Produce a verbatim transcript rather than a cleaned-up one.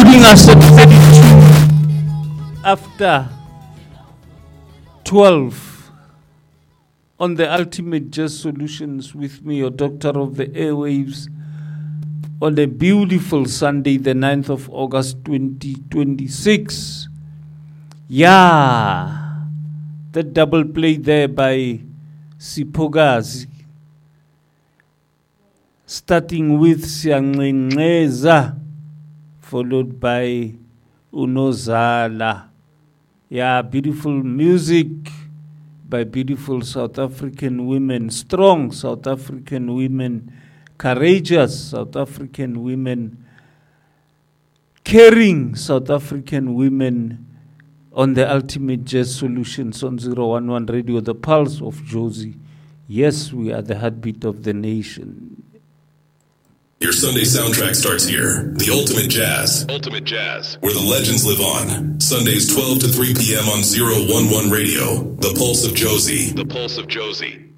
leaving us at thirty-two after twelve on the Ultimate Jazz Solutions with me, your doctor of the airwaves, on a beautiful Sunday, the ninth of August, twenty twenty-six. Yeah, the double play there by Sipogazi, starting with Siangengeza, followed by Unozala. Yeah, beautiful music by beautiful South African women, strong South African women, courageous South African women, caring South African women on the Ultimate Jazz Solutions on zero one one Radio, the pulse of Jozi. Yes, we are the heartbeat of the nation. Your Sunday soundtrack starts here. The Ultimate Jazz. Ultimate Jazz. Where the legends live on. Sundays twelve to three p.m. on zero one one Radio. The Pulse of Jozi. The Pulse of Jozi.